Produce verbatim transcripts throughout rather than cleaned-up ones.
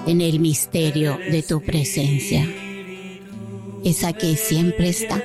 en el misterio de tu presencia, esa que siempre está.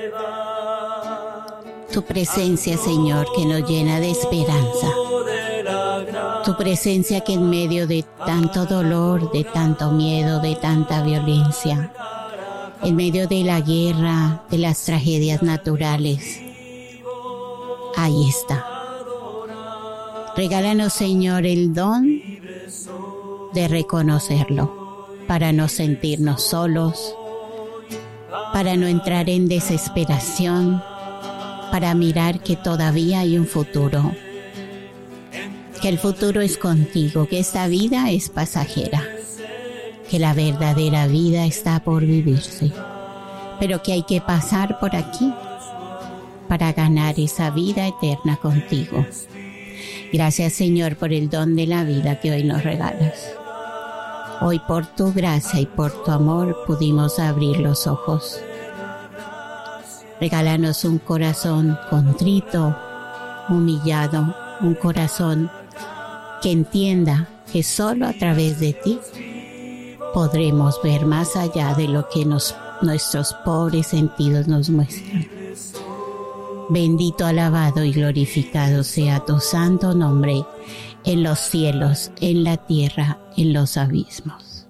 Tu presencia, Señor, que nos llena de esperanza. Tu presencia que en medio de tanto dolor, de tanto miedo, de tanta violencia, en medio de la guerra, de las tragedias naturales, ahí está. Regálanos, Señor, el don de reconocerlo, para no sentirnos solos, para no entrar en desesperación, para mirar que todavía hay un futuro, que el futuro es contigo, que esta vida es pasajera, que la verdadera vida está por vivirse, pero que hay que pasar por aquí para ganar esa vida eterna contigo. Gracias, Señor, por el don de la vida que hoy nos regalas. Hoy, por tu gracia y por tu amor, pudimos abrir los ojos. Regálanos un corazón contrito, humillado, un corazón que entienda que solo a través de ti podremos ver más allá de lo que nos, nuestros pobres sentidos nos muestran. Bendito, alabado y glorificado sea tu santo nombre en los cielos, en la tierra, en los abismos.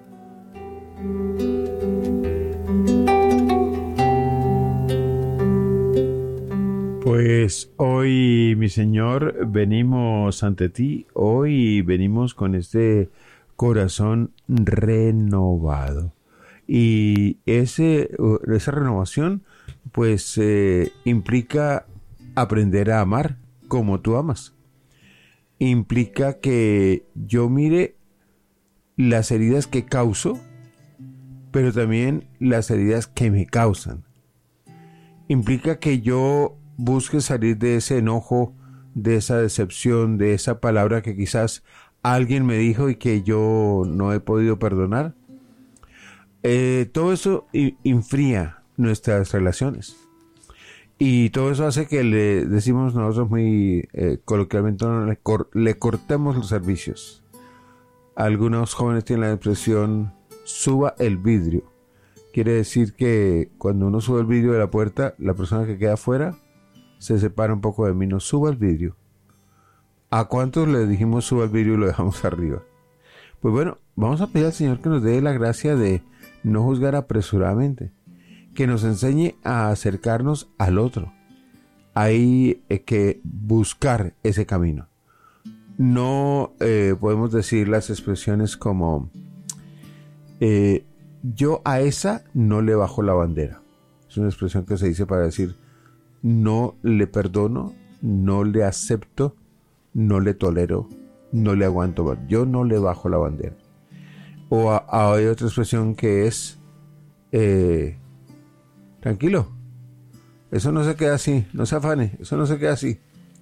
Pues hoy, mi Señor, venimos ante ti, hoy venimos con este corazón renovado. Y ese, esa renovación, pues, eh, implica aprender a amar como tú amas. Implica que yo mire las heridas que causo, pero también las heridas que me causan. Implica que yo busque salir de ese enojo, de esa decepción, de esa palabra que quizás alguien me dijo y que yo no he podido perdonar. Eh, todo eso enfría nuestras relaciones. Y todo eso hace que le decimos nosotros muy eh, coloquialmente, le, cor- le cortemos los servicios. Algunos jóvenes tienen la expresión suba el vidrio. Quiere decir que cuando uno sube el vidrio de la puerta, la persona que queda afuera se separa un poco de mí. No suba el vidrio. ¿A cuántos le dijimos suba el vidrio y lo dejamos arriba? Pues bueno, vamos a pedir al Señor que nos dé la gracia de no juzgar apresuradamente, que nos enseñe a acercarnos al otro. Hay eh, que buscar ese camino. No eh, podemos decir las expresiones como eh, yo a esa no le bajo la bandera. Es una expresión que se dice para decir no le perdono, no le acepto, no le tolero, no le aguanto. Yo no le bajo la bandera. O a, a, hay otra expresión que es eh, tranquilo, eso no se queda así, no se afane, eso no se queda así.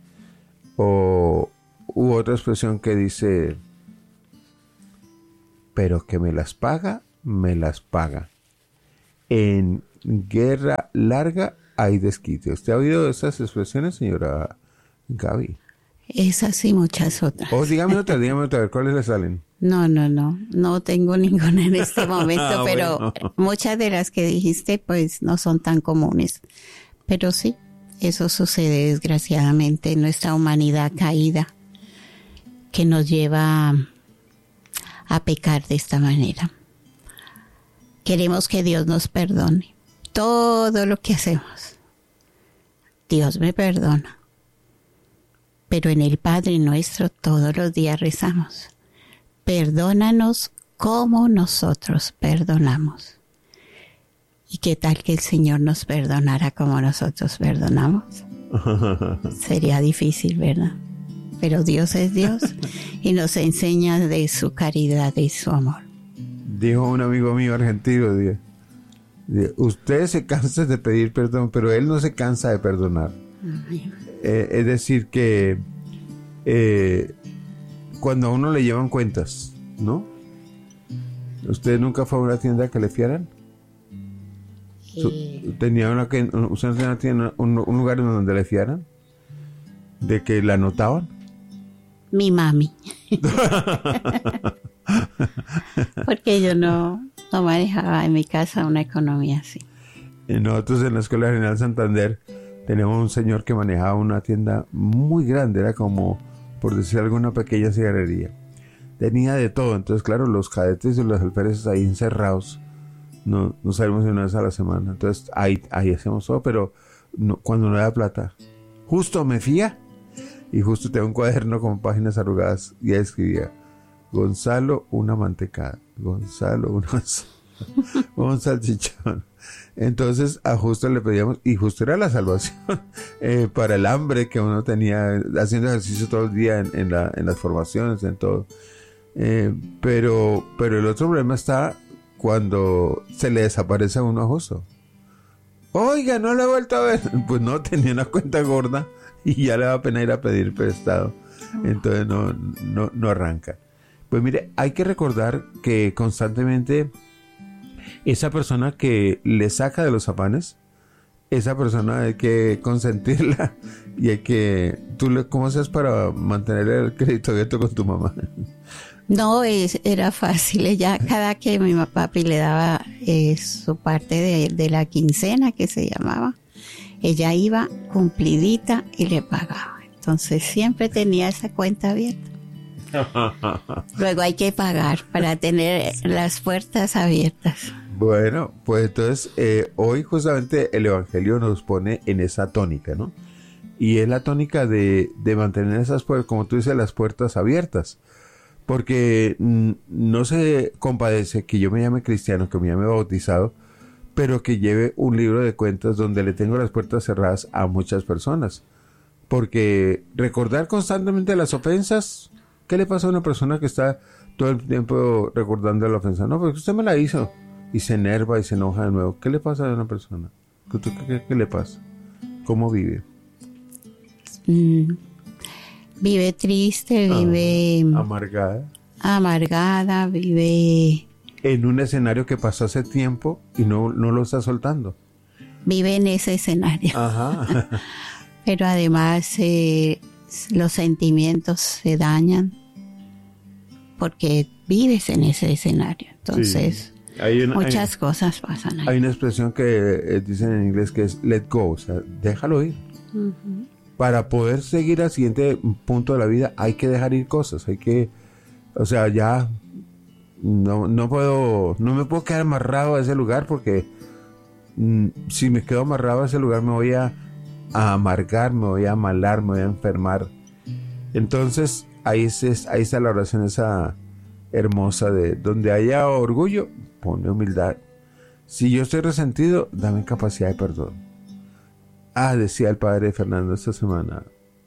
O u otra expresión que dice pero que me las paga, me las paga. En guerra larga hay desquite. ¿Usted ha oído esas expresiones, señora Gaby? Esas y muchas otras. Oh, dígame otra, dígame otra, ¿cuáles le salen? No, no, no, no tengo ninguna en este momento, ah, pero bueno. Muchas de las que dijiste pues no son tan comunes. Pero sí, eso sucede desgraciadamente en nuestra humanidad caída, que nos lleva a, a pecar de esta manera. Queremos que Dios nos perdone todo lo que hacemos. Dios me perdona. Pero en el Padre Nuestro todos los días rezamos: perdónanos como nosotros perdonamos. ¿Y qué tal que el Señor nos perdonara como nosotros perdonamos? Sería difícil, ¿verdad? Pero Dios es Dios y nos enseña de su caridad y su amor. Dijo un amigo mío argentino, dice, usted se cansa de pedir perdón, pero él no se cansa de perdonar. Eh, es decir que eh, cuando a uno le llevan cuentas, ¿no? ¿Usted nunca fue a una tienda que le fiaran? Eh... ¿Tenía una que usted no tenía un, un lugar en donde le fiaran? ¿De que la anotaban? Mi mami. Porque yo no, no manejaba en mi casa una economía así. Y nosotros en la Escuela General Santander teníamos un señor que manejaba una tienda muy grande, era como, por decir algo, una pequeña cigarrería. Tenía de todo, entonces claro, los cadetes y los alféreces ahí encerrados, no, no salimos una vez a la semana, entonces ahí, ahí hacíamos todo, pero no, cuando no da plata, justo me fía, y justo tengo un cuaderno con páginas arrugadas, y ahí escribía, Gonzalo, una mantecada, Gonzalo, una, un salchichón. Entonces a justo le pedíamos, y justo era la salvación eh, para el hambre que uno tenía haciendo ejercicio todo el día en, en, la, en las formaciones, en todo. Eh, pero, pero el otro problema está cuando se le desaparece a uno a justo. Oiga, no lo he vuelto a ver. Pues no, tenía una cuenta gorda y ya le da pena ir a pedir prestado. Entonces no, no, no arranca. Pues mire, hay que recordar que constantemente esa persona que le saca de los afanes, esa persona hay que consentirla y hay que... ¿Tú le, cómo haces para mantener el crédito abierto con tu mamá? No, es, era fácil. Ella, cada que mi papi le daba eh, su parte de, de la quincena, que se llamaba, ella iba cumplidita y le pagaba. Entonces siempre tenía esa cuenta abierta. Luego hay que pagar para tener las puertas abiertas. Bueno, pues entonces eh, hoy justamente el Evangelio nos pone en esa tónica, ¿no? Y es la tónica de, de mantener esas puertas, como tú dices, las puertas abiertas. Porque mm, no se compadece que yo me llame cristiano, que me llame bautizado, pero que lleve un libro de cuentas donde le tengo las puertas cerradas a muchas personas. Porque recordar constantemente las ofensas, ¿qué le pasa a una persona que está todo el tiempo recordando la ofensa? No, porque usted me la hizo. Y se enerva y se enoja de nuevo. ¿Qué le pasa a una persona? ¿Qué, qué, qué le pasa? ¿Cómo vive? Mm, vive triste, vive... Ah, amargada. Amargada, vive... En un escenario que pasó hace tiempo y no, no lo está soltando. Vive en ese escenario. Ajá. Pero además eh, los sentimientos se dañan porque vives en ese escenario. Entonces... Sí. Hay una, Muchas hay, cosas pasan ahí. Hay una expresión que eh, dicen en inglés que es let go, o sea, déjalo ir. Uh-huh. Para poder seguir al siguiente punto de la vida hay que dejar ir cosas, hay que, o sea, ya no, no puedo, no me puedo quedar amarrado a ese lugar porque mm, si me quedo amarrado a ese lugar me voy a, a amargar, me voy a amalar, me voy a enfermar. Entonces ahí, es, ahí está la oración esa hermosa de donde haya orgullo, ponme humildad. Si yo estoy resentido, dame capacidad de perdón. Ah, decía el padre Fernando esta semana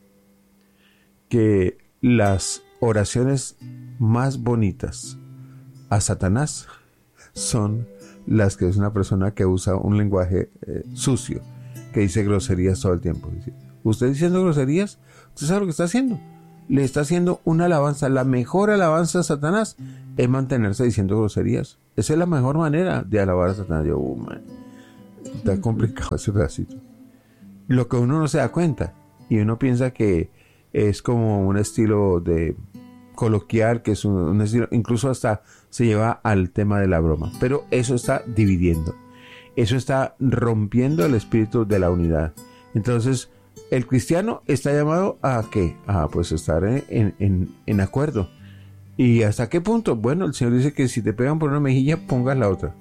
que las oraciones más bonitas a Satanás son las que es una persona que usa un lenguaje eh, sucio, que dice groserías todo el tiempo. ¿Usted diciendo groserías? ¿Usted sabe lo que está haciendo? Le está haciendo una alabanza. La mejor alabanza a Satanás es mantenerse diciendo groserías. Esa es la mejor manera de alabar a Satanás. Yo, oh, man, está complicado ese pedacito. Lo que uno no se da cuenta y uno piensa que es como un estilo de coloquial, que es un, un estilo, incluso hasta se lleva al tema de la broma. Pero eso está dividiendo. Eso está rompiendo el espíritu de la unidad. Entonces, el cristiano está llamado a ¿qué? A pues estar en, en, en acuerdo. ¿Y hasta qué punto? Bueno, el Señor dice que si te pegan por una mejilla, pongas la otra.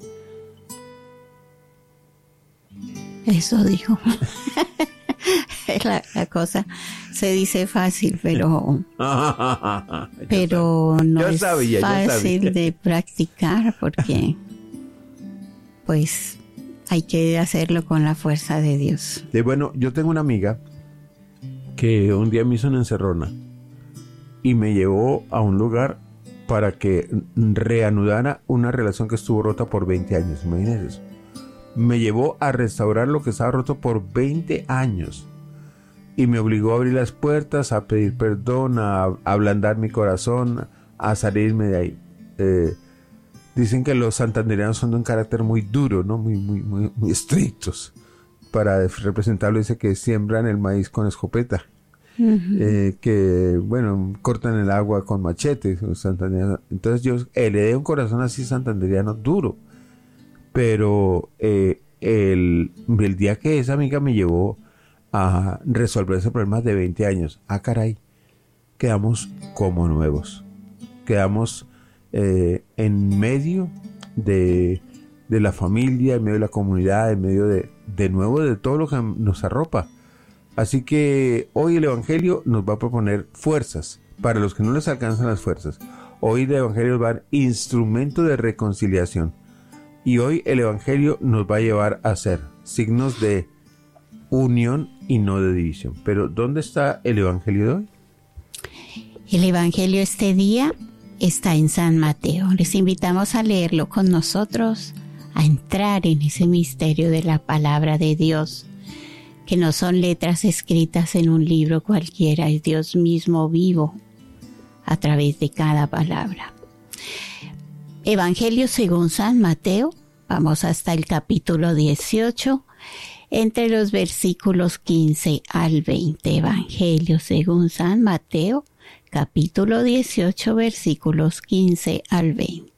Eso dijo. la, la cosa se dice fácil, pero pero no yo es sabía, fácil de practicar porque pues hay que hacerlo con la fuerza de Dios. Sí, bueno, yo tengo una amiga que un día me hizo una encerrona y me llevó a un lugar para que reanudara una relación que estuvo rota por veinte años. Imagínense eso. Me llevó a restaurar lo que estaba roto por veinte años y me obligó a abrir las puertas, a pedir perdón, a, a ablandar mi corazón, a salirme de ahí. Eh, dicen que los santandereanos son de un carácter muy duro, ¿no? Muy, muy, muy, muy estrictos. Para representarlo dice que siembran el maíz con escopeta. uh-huh. eh, que, bueno, cortan el agua con machetes. Entonces yo heredé un corazón así santanderiano duro. Pero eh, el, el día que esa amiga me llevó a resolver ese problema de veinte años, ah, caray, quedamos como nuevos. Quedamos eh, en medio de, de la familia, en medio de la comunidad, en medio de, de nuevo de todo lo que nos arropa. Así que hoy el Evangelio nos va a proponer fuerzas para los que no les alcanzan las fuerzas. Hoy el Evangelio va a dar instrumento de reconciliación. Y hoy el Evangelio nos va a llevar a ser signos de unión y no de división. Pero ¿dónde está el Evangelio de hoy? El Evangelio este día está en San Mateo. Les invitamos a leerlo con nosotros, a entrar en ese misterio de la palabra de Dios, que no son letras escritas en un libro cualquiera, es Dios mismo vivo a través de cada palabra. Evangelio según San Mateo, vamos hasta el capítulo dieciocho, entre los versículos quince al veinte. Evangelio según San Mateo, capítulo dieciocho, versículos quince al veinte.